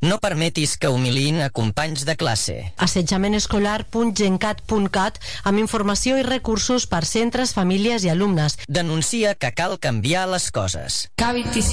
No permetis que humiliïn a companys de classe. assetjamenescolar.gencat.cat amb informació i recursos per centres, famílies i alumnes. Denuncia que cal canviar les coses. K25.